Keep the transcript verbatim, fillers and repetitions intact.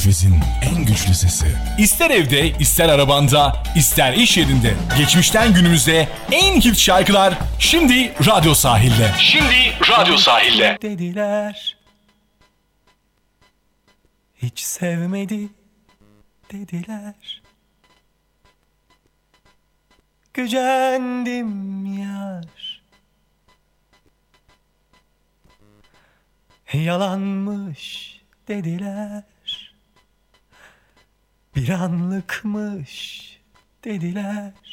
Nefesin en güçlü sesi. İster evde, ister arabanda, ister iş yerinde. Geçmişten günümüze en hit şarkılar şimdi Radyo Sahil'de. Şimdi Radyo Sahil'de. Dediler, hiç sevmedi dediler. Gücendim yar, yalanmış dediler. Bir anlıkmış dediler.